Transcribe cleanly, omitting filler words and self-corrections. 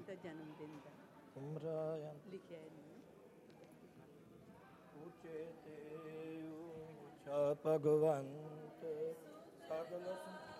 ਦਾ ਜਨਮ ਦਿਨ ਦਾ ਉਮਰਾਇਆ ਲਿਖਿਆ ਇਹਨੇ। ਉੱਚੇ ਤੇ ਉੱਚਾ ਭਗਵੰਤ ਸਗਲ